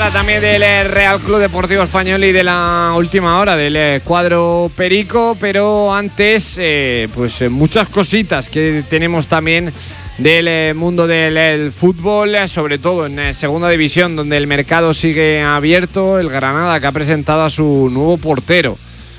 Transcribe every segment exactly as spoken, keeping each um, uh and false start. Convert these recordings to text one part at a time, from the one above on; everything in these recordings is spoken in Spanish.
hora también del Real Club Deportivo Español y de la última hora del cuadro perico, pero antes eh, pues muchas cositas que tenemos también del mundo del el fútbol, sobre todo en segunda división, donde el mercado sigue abierto. El Granada, que ha presentado a su nuevo portero,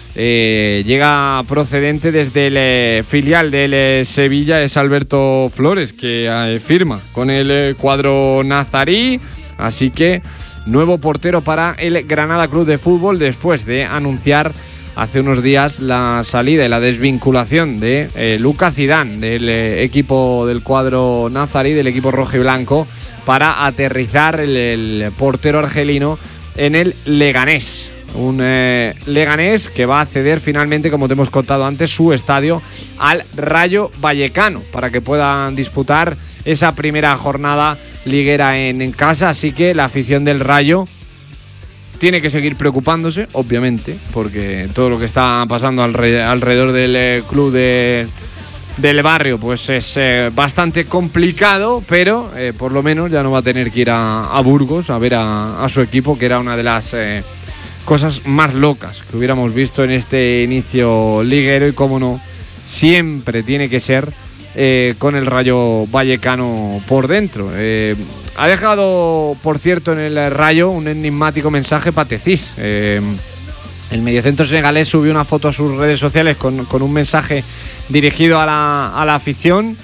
eh, llega procedente desde el eh, filial del eh, Sevilla, es Alberto Flores, que eh, firma con el eh, cuadro nazarí. Así que nuevo portero para el Granada Club de Fútbol, después de anunciar hace unos días la salida y la desvinculación de eh, Lucas Zidane del eh, equipo del cuadro nazarí, del equipo rojo y blanco, para aterrizar el, el portero argelino en el Leganés. Un eh, Leganés que va a ceder finalmente, como te hemos contado antes, su estadio al Rayo Vallecano para que puedan disputar esa primera jornada liguera en, en casa. Así que la afición del Rayo tiene que seguir preocupándose, obviamente, porque todo lo que está pasando alre- alrededor del eh, club de, del barrio pues es eh, bastante complicado, pero eh, por lo menos ya no va a tener que ir a, a Burgos a ver a, a su equipo, que era una de las eh, cosas más locas que hubiéramos visto en este inicio liguero. Y cómo no, siempre tiene que ser eh, con el Rayo Vallecano por dentro. Eh, ha dejado, por cierto, en el Rayo un enigmático mensaje Patecís. Eh, el mediocentro senegalés subió una foto a sus redes sociales con, con un mensaje dirigido a la, a la afición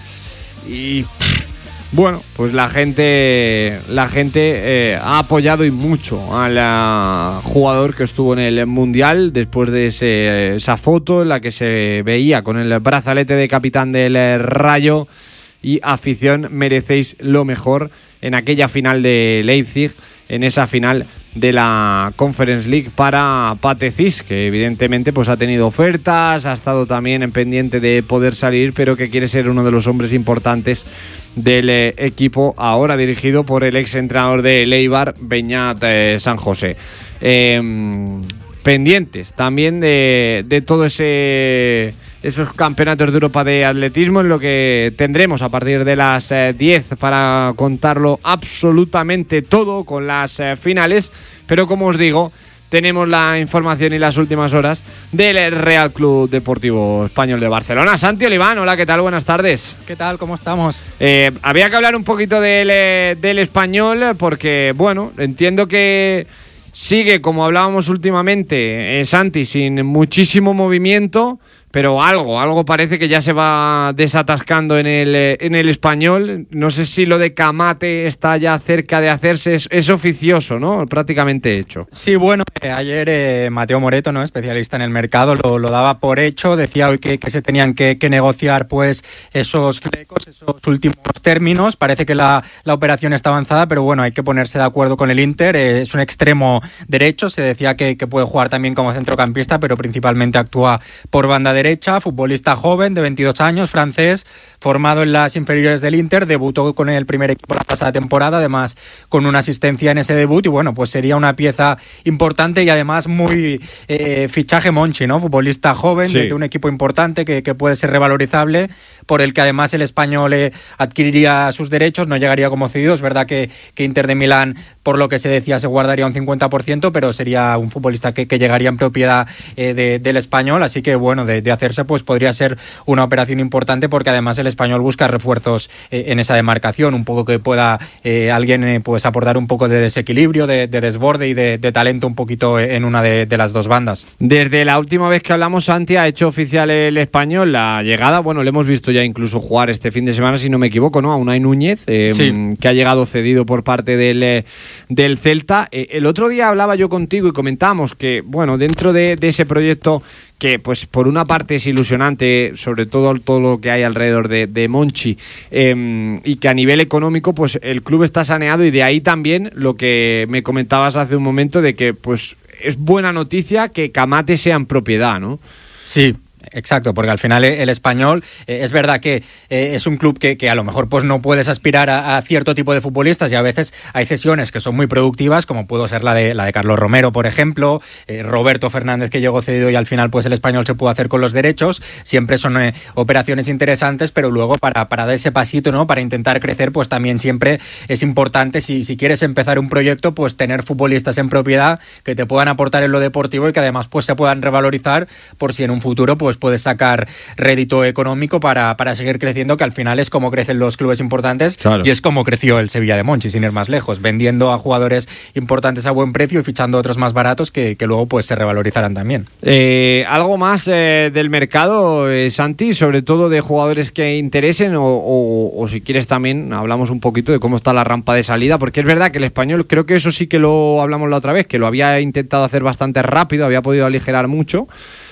y pff, bueno, pues la gente la gente eh, ha apoyado y mucho al uh, jugador que estuvo en el Mundial, después de ese, esa foto en la que se veía con el brazalete de capitán del Rayo. Y afición, merecéis lo mejor en aquella final de Leipzig, en esa final de la Conference League para Patecís, que evidentemente pues ha tenido ofertas, ha estado también en pendiente de poder salir, pero que quiere ser uno de los hombres importantes del eh, equipo, ahora dirigido por el ex entrenador de Eibar, Beñat eh, San José. Eh, pendientes también de, de todo ese... esos campeonatos de Europa de atletismo, en lo que tendremos a partir de las eh, diez para contarlo absolutamente todo con las eh, finales. Pero como os digo, tenemos la información y las últimas horas del Real Club Deportivo Español de Barcelona. Santi Oliván, hola, ¿qué tal? Buenas tardes. ¿Qué tal? ¿Cómo estamos? Eh, había que hablar un poquito del, eh, del Español, porque, bueno, entiendo que sigue, como hablábamos últimamente, eh, Santi, sin muchísimo movimiento, pero algo, algo parece que ya se va desatascando en el, en el Español. No sé si lo de Camate está ya cerca de hacerse, es, es oficioso, ¿no? Prácticamente hecho. Sí, bueno, eh, ayer eh, Mateo Moreto, ¿no?, especialista en el mercado, lo, lo daba por hecho. Decía hoy que, que se tenían que, que negociar pues esos flecos, esos últimos términos. Parece que la, la operación está avanzada, pero bueno, hay que ponerse de acuerdo con el Inter. Eh, es un extremo derecho, se decía que, que puede jugar también como centrocampista, pero principalmente actúa por banda derecha. Futbolista joven de veintidós años, francés, formado en las inferiores del Inter, debutó con el primer equipo la pasada temporada, además con una asistencia en ese debut, y bueno, pues sería una pieza importante y además muy eh, fichaje Monchi, ¿no? Futbolista joven, sí, de, de un equipo importante que, que puede ser revalorizable, por el que además el Español eh, adquiriría sus derechos, no llegaría como cedido. Es verdad que, que Inter de Milán, por lo que se decía, se guardaría un cincuenta por ciento, pero sería un futbolista que, que llegaría en propiedad eh, de, del Español, así que bueno, de, de hacerse pues podría ser una operación importante, porque además el Español busca refuerzos eh, en esa demarcación, un poco que pueda eh, alguien eh, pues aportar un poco de desequilibrio, de, de desborde y de, de talento un poquito en una de, de las dos bandas. Desde la última vez que hablamos, Santi, ha hecho oficial el Español la llegada, bueno, le hemos visto ya incluso jugar este fin de semana, si no me equivoco, ¿no?, a Unai Núñez, eh, sí, que ha llegado cedido por parte del, eh, del Celta. Eh, el otro día hablaba yo contigo y comentábamos que, bueno, dentro de, de ese proyecto, que pues por una parte es ilusionante, sobre todo todo lo que hay alrededor de, de Monchi, eh, y que a nivel económico pues el club está saneado, y de ahí también lo que me comentabas hace un momento de que pues es buena noticia que Camate sea en propiedad, ¿no? Sí, Exacto, porque al final el Español eh, es verdad que eh, es un club que, que a lo mejor pues no puedes aspirar a, a cierto tipo de futbolistas y a veces hay cesiones que son muy productivas, como pudo ser la de la de Carlos Romero, por ejemplo, eh, Roberto Fernández, que llegó cedido y al final pues el Español se pudo hacer con los derechos. Siempre son eh, operaciones interesantes, pero luego para, para dar ese pasito, ¿no? Para intentar crecer, pues también siempre es importante, si, si quieres empezar un proyecto, pues tener futbolistas en propiedad que te puedan aportar en lo deportivo y que además pues se puedan revalorizar por si en un futuro pues puedes sacar rédito económico para, para seguir creciendo, que al final es como crecen los clubes importantes. Claro. Y es como creció el Sevilla de Monchi, sin ir más lejos, vendiendo a jugadores importantes a buen precio y fichando otros más baratos que, que luego pues se revalorizarán también. Eh, ¿Algo más eh, del mercado, eh, Santi, sobre todo de jugadores que interesen o, o, o si quieres también hablamos un poquito de cómo está la rampa de salida? Porque es verdad que el Español, creo que eso sí que lo hablamos la otra vez, que lo había intentado hacer bastante rápido, había podido aligerar mucho.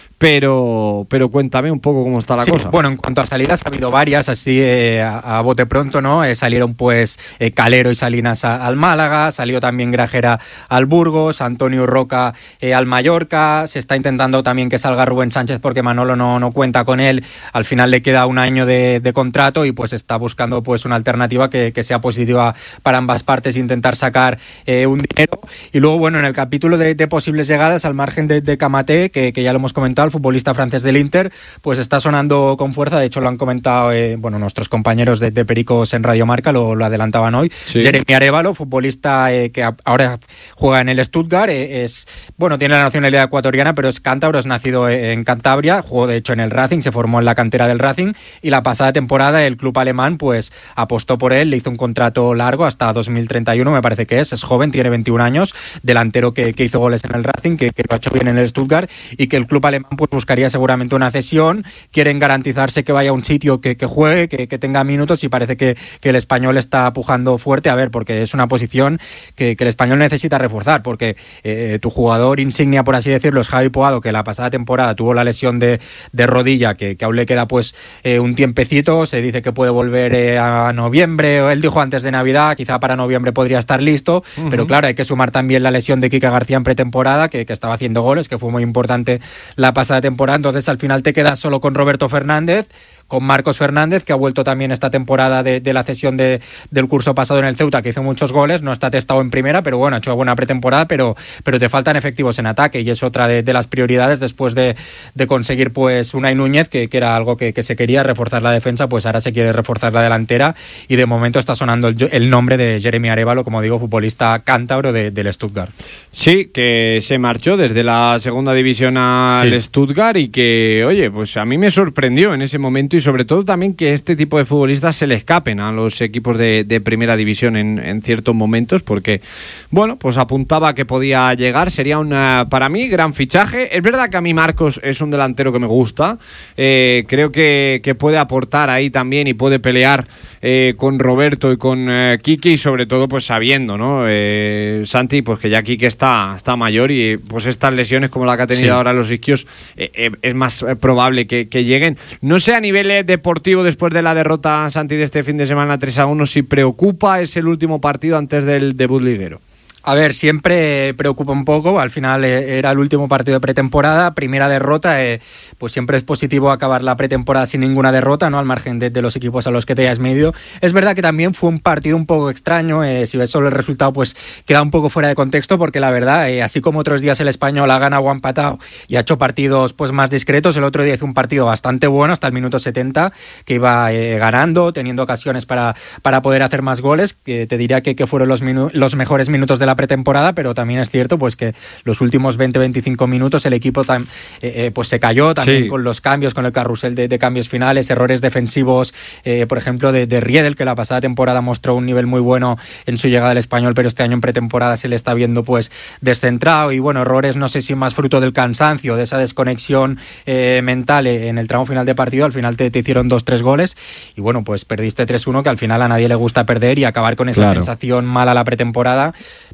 Pero, pero cuéntame un poco cómo está la sí, cosa. Bueno, en cuanto a salidas ha habido varias, así eh, a, a bote pronto, ¿no? Eh, salieron pues eh, Calero y Salinas a, al Málaga, salió también Grajera al Burgos, Antonio Roca eh, al Mallorca, se está intentando también que salga Rubén Sánchez porque Manolo no, no cuenta con él, al final le queda un año de, de contrato y pues está buscando pues una alternativa que, que sea positiva para ambas partes, intentar sacar eh, un dinero. Y luego, bueno, en el capítulo de, de posibles llegadas, al margen de, de Camaté, que, que ya lo hemos comentado, el futbolista francés del Inter, pues está sonando con fuerza. De hecho lo han comentado eh, bueno, nuestros compañeros de, de Pericos en Radio Marca, lo, lo adelantaban hoy. Sí. Jeremy Arévalo, futbolista eh, que a, ahora juega en el Stuttgart, eh, es bueno, tiene la nacionalidad ecuatoriana, pero es cántabro, es nacido en Cantabria, jugó de hecho en el Racing, se formó en la cantera del Racing y la pasada temporada el club alemán pues apostó por él, le hizo un contrato largo hasta dos mil treinta y uno, me parece que es, es joven, tiene veintiún años, delantero que, que hizo goles en el Racing, que, que lo ha hecho bien en el Stuttgart y que el club alemán pues buscaría seguramente una cesión, quieren garantizarse que vaya a un sitio que, que juegue, que, que tenga minutos y parece que, que el Español está pujando fuerte, a ver, porque es una posición que, que el Español necesita reforzar, porque eh, tu jugador insignia, por así decirlo, es Javi Puado, que la pasada temporada tuvo la lesión de, de rodilla, que, que aún le queda pues eh, un tiempecito, se dice que puede volver eh, a noviembre, o él dijo antes de Navidad, quizá para noviembre podría estar listo, uh-huh. Pero claro, hay que sumar también la lesión de Kike García en pretemporada, que, que estaba haciendo goles, que fue muy importante la pasada temporada. Entonces al final te quedas solo con Roberto Fernández, con Marcos Fernández, que ha vuelto también esta temporada de, de la cesión de, del curso pasado en el Ceuta, que hizo muchos goles, no está testado en primera, pero bueno, ha hecho buena pretemporada, pero, pero te faltan efectivos en ataque y es otra de, de las prioridades después de, de conseguir pues Unai Núñez, que, que era algo que, que se quería, reforzar la defensa, pues ahora se quiere reforzar la delantera y de momento está sonando el, el nombre de Jeremy Arévalo, como digo, futbolista cántabro de, del Stuttgart. Sí, que se marchó desde la segunda división al sí. Stuttgart y que, oye, pues a mí me sorprendió en ese momento y sobre todo también que este tipo de futbolistas se le escapen a los equipos de, de primera división en, en ciertos momentos porque, bueno, pues apuntaba que podía llegar, sería una, para mí, gran fichaje. Es verdad que a mí Marcos es un delantero que me gusta, eh, creo que, que puede aportar ahí también y puede pelear eh, con Roberto y con eh, Kike y sobre todo pues sabiendo, ¿no? Eh, Santi, pues que ya Kike está, está mayor y pues estas lesiones como la que ha tenido sí. ahora los isquios eh, eh, es más eh, probable que, que lleguen. No sé a nivel deportivo después de la derrota, Santi, de este fin de semana tres a uno, si preocupa, es el último partido antes del debut liguero. A ver, siempre preocupa un poco, al final eh, era el último partido de pretemporada, primera derrota, eh, pues siempre es positivo acabar la pretemporada sin ninguna derrota, ¿no? Al margen de, de los equipos a los que te hayas medido. Es verdad que también fue un partido un poco extraño, eh, si ves solo el resultado pues queda un poco fuera de contexto porque la verdad, eh, así como otros días el Español ha ganado o ha empatado y ha hecho partidos pues más discretos, el otro día hizo un partido bastante bueno hasta el minuto setenta, que iba eh, ganando, teniendo ocasiones para, para poder hacer más goles, que te diría que, que fueron los, minu- los mejores minutos de la pretemporada, pero también es cierto pues que los últimos veinte a veinticinco minutos el equipo tam, eh, eh, pues se cayó también sí. con los cambios, con el carrusel de, de cambios finales, errores defensivos, eh, por ejemplo de, de Riedel, que la pasada temporada mostró un nivel muy bueno en su llegada al Español, pero este año en pretemporada se le está viendo pues descentrado y bueno, errores no sé si más fruto del cansancio, de esa desconexión eh, mental en el tramo final de partido, al final te, te hicieron dos tres goles y bueno, pues perdiste tres uno, que al final a nadie le gusta perder y acabar con esa claro. sensación mala la pretemporada.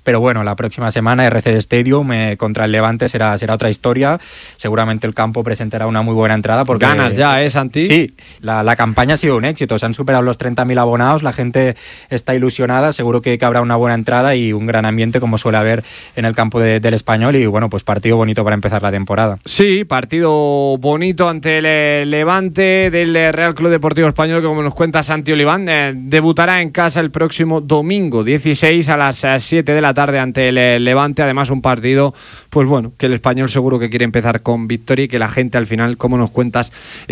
pero bueno, la próxima semana R C D Stadium eh, contra el Levante será, será otra historia. Seguramente el campo presentará una muy buena entrada. Porque, ganas ya, ¿eh, Santi? Sí, la, la campaña ha sido un éxito, se han superado los treinta mil abonados, la gente está ilusionada, seguro que, que habrá una buena entrada y un gran ambiente como suele haber en el campo de, del Español y bueno, pues partido bonito para empezar la temporada. Sí, partido bonito ante el Levante del Real Club Deportivo Español, que como nos cuenta Santi Oliván, eh, debutará en casa el próximo domingo dieciséis a las siete de la tarde ante el Levante. Además, un partido, pues bueno, que el Español seguro que quiere empezar con victoria y que la gente al final, como nos cuentas,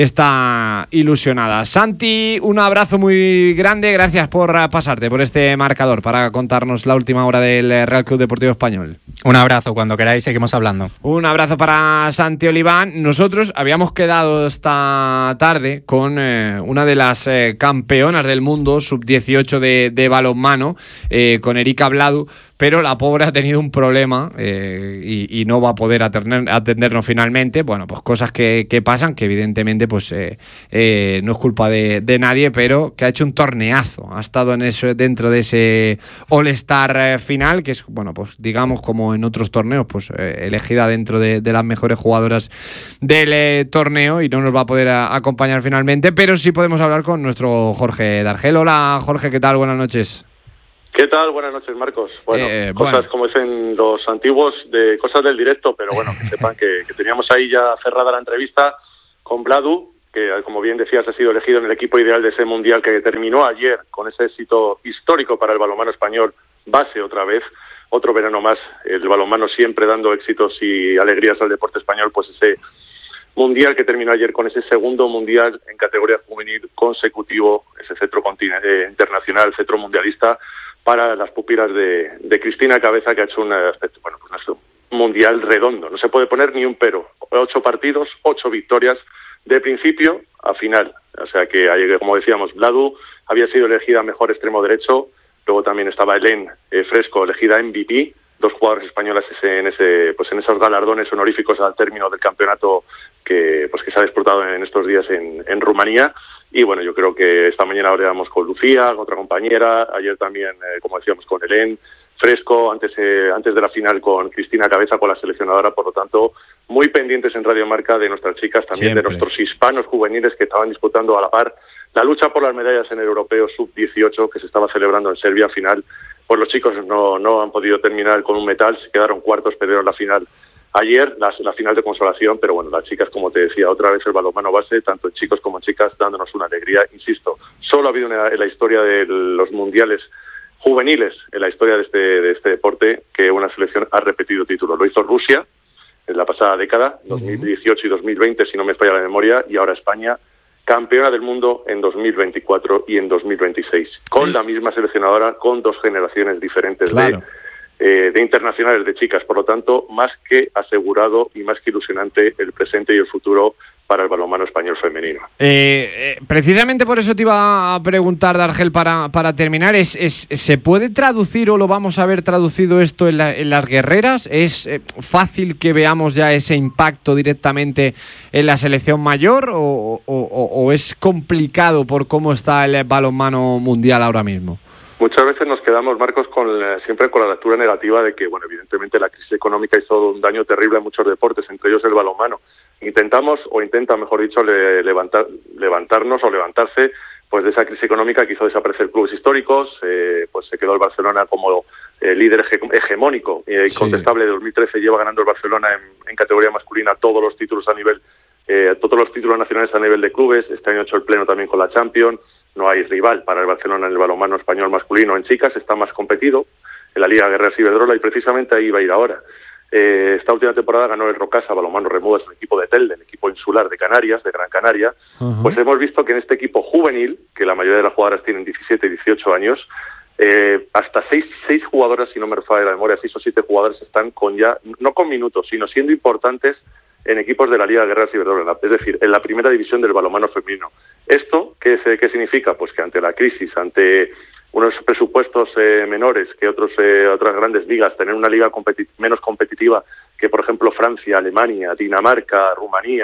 está ilusionada. Santi, un abrazo muy grande, gracias por pasarte por este marcador para contarnos la última hora del Real Club Deportivo Español. Un abrazo, cuando queráis seguimos hablando. Un abrazo para Santi Oliván. Nosotros habíamos quedado esta tarde con eh, una de las eh, campeonas del mundo sub dieciocho de, de balonmano, eh, con Erika Bladu, pero la pobre ha tenido un problema eh, y, y no va a poder atender, atendernos finalmente. Bueno, pues cosas que, que pasan, que evidentemente pues eh, eh, no es culpa de, de nadie, pero que ha hecho un torneazo. Ha estado en eso, dentro de ese All-Star eh, final, que es, bueno, pues digamos como en otros torneos, pues eh, elegida dentro de, de las mejores jugadoras del eh, torneo, y no nos va a poder a, acompañar finalmente, pero sí podemos hablar con nuestro Jorge Dargel. Hola Jorge, ¿qué tal? Buenas noches. ¿Qué tal? Buenas noches, Marcos. Bueno, eh, cosas bueno. como dicen los antiguos, de cosas del directo, pero bueno, que sepan que, que teníamos ahí ya cerrada la entrevista con Bladu, que como bien decías ha sido elegido en el equipo ideal de ese mundial que terminó ayer con ese éxito histórico para el balonmano español, base otra vez, otro verano más, el balonmano siempre dando éxitos y alegrías al deporte español, pues ese mundial que terminó ayer con ese segundo mundial en categoría juvenil consecutivo, ese cetro continental, internacional, cetro mundialista, para las pupilas de, de Cristina Cabeza, que ha hecho un bueno, pues un mundial redondo. No se puede poner ni un pero. Ocho partidos, ocho victorias, de principio a final. O sea que, como decíamos, Bladu había sido elegida mejor extremo derecho. Luego también estaba Helen eh, Fresco, elegida M V P. Dos jugadoras españolas en ese, pues en esos galardones honoríficos al término del campeonato que, pues que se ha disputado en estos días en, en Rumanía. Y bueno, yo creo que esta mañana hablábamos con Lucía, con otra compañera, ayer también, eh, como decíamos, con Helen Fresco, antes eh, antes de la final con Cristina Cabeza, con la seleccionadora, por lo tanto, muy pendientes en Radio Marca de nuestras chicas, también Siempre. de nuestros hispanos juveniles que estaban disputando a la par la lucha por las medallas en el Europeo sub dieciocho que se estaba celebrando en Serbia. Al final, pues los chicos no, no han podido terminar con un metal, se quedaron cuartos, perdieron la final ayer, la, la final de consolación, pero bueno, las chicas, como te decía, otra vez el balonmano base, tanto en chicos como en chicas, dándonos una alegría, insisto, solo ha habido una, en la historia de los mundiales juveniles, en la historia de este, de este deporte, que una selección ha repetido títulos. Lo hizo Rusia en la pasada década, dos mil dieciocho y dos mil veinte, si no me falla la memoria, y ahora España, campeona del mundo en dos mil veinticuatro y en dos mil veintiséis, con sí. la misma seleccionadora, con dos generaciones diferentes claro. de... Eh, de internacionales de chicas, por lo tanto, más que asegurado y más que ilusionante el presente y el futuro para el balonmano español femenino. Eh, eh, precisamente por eso te iba a preguntar, Dargel, para, para terminar, ¿es, es, ¿se puede traducir o lo vamos a ver traducido esto en, la, en las guerreras? ¿Es eh, fácil que veamos ya ese impacto directamente en la selección mayor o, o, o, o es complicado por cómo está el balonmano mundial ahora mismo? Muchas veces nos quedamos, Marcos, con siempre con la lectura negativa de que, bueno, evidentemente la crisis económica hizo un daño terrible a muchos deportes, entre ellos el balonmano. Intentamos, o intenta, mejor dicho, le, levantar, levantarnos o levantarse pues de esa crisis económica que hizo desaparecer clubes históricos, eh, pues se quedó el Barcelona como eh, líder hege- hegemónico e sí. incontestable. De dos mil trece lleva ganando el Barcelona en, en categoría masculina todos los títulos a nivel, eh, todos los títulos nacionales a nivel de clubes. Este año ha hecho el pleno también con la Champions. No hay rival para el Barcelona en el balonmano español masculino. En chicas está más competido en la Liga Guerreras Iberdrola y precisamente ahí va a ir ahora. Eh, esta última temporada ganó el Rocasa Balonmano Remudas, el equipo de Telde, el equipo insular de Canarias, de Gran Canaria. Uh-huh. Pues hemos visto que en este equipo juvenil, que la mayoría de las jugadoras tienen diecisiete y dieciocho años, eh, hasta seis, seis jugadoras, si no me falla la memoria, seis o siete jugadoras están con ya, no con minutos, sino siendo importantes en equipos de la Liga Guerreras Iberdrola, es decir, en la primera división del balonmano femenino. ¿Esto qué, qué significa? Pues que ante la crisis, ante unos presupuestos eh, menores que otros eh, otras grandes ligas, tener una liga competi- menos competitiva que, por ejemplo, Francia, Alemania, Dinamarca, Rumanía,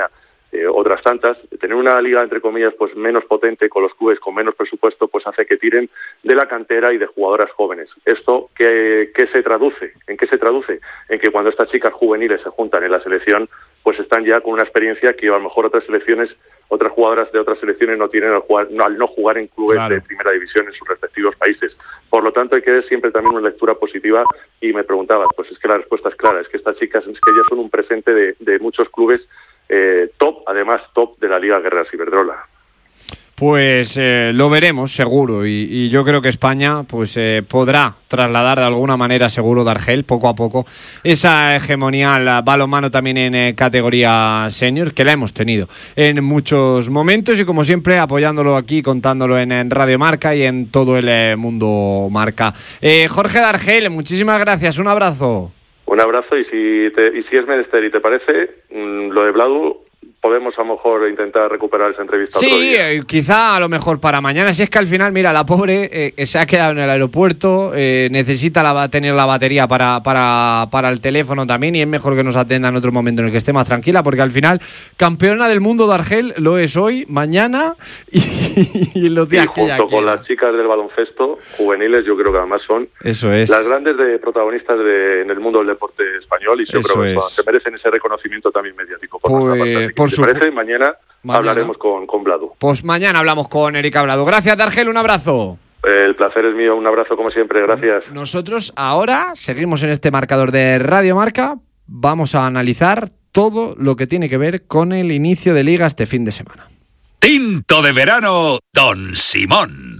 eh, otras tantas. Tener una liga, entre comillas, pues menos potente, con los clubes con menos presupuesto, pues hace que tiren de la cantera y de jugadoras jóvenes. ¿Esto qué, qué se traduce? ¿En qué se traduce? En que cuando estas chicas juveniles se juntan en la selección, pues están ya con una experiencia que a lo mejor otras selecciones, otras jugadoras de otras selecciones no tienen al, jugar, no, al no jugar en clubes claro. de primera división en sus respectivos países. Por lo tanto, hay que ver siempre también una lectura positiva. Y me preguntabas, pues es que la respuesta es clara, es que estas chicas, es que ellas son un presente de, de muchos clubes eh, top, además top de la Liga Guerreras Iberdrola. Pues eh, lo veremos seguro y, y yo creo que España pues eh, podrá trasladar de alguna manera seguro de Argel poco a poco esa hegemonía al balonmano también en eh, categoría senior, que la hemos tenido en muchos momentos y como siempre apoyándolo aquí, contándolo en, en Radio Marca y en todo el eh, mundo Marca. Eh, Jorge de Argel, muchísimas gracias, un abrazo. Un abrazo y si, te, y si es menester y te parece, mmm, lo de Bladu, podemos a lo mejor intentar recuperar esa entrevista sí, otro día. Eh, quizá a lo mejor para mañana. Si es que al final, mira, la pobre eh, se ha quedado en el aeropuerto, eh, necesita la, tener la batería para, para, para el teléfono también y es mejor que nos atenda en otro momento en el que esté más tranquila porque al final, campeona del mundo de Argel lo es hoy, mañana y, y en los días y que ya junto con queda. Las chicas del baloncesto juveniles, yo creo que además son Eso es. las grandes de protagonistas de, en el mundo del deporte español y yo Eso creo que es. se merecen ese reconocimiento también mediático. Por Pues, nuestra parte. por Si su... te parece, mañana, mañana hablaremos con, con Bladu. Pues mañana hablamos con Erika Bladu. Gracias, Dargel, un abrazo. El placer es mío, un abrazo como siempre, gracias. Nosotros ahora seguimos en este marcador de Radio Marca, vamos a analizar todo lo que tiene que ver con el inicio de Liga este fin de semana. Tinto de verano, Don Simón.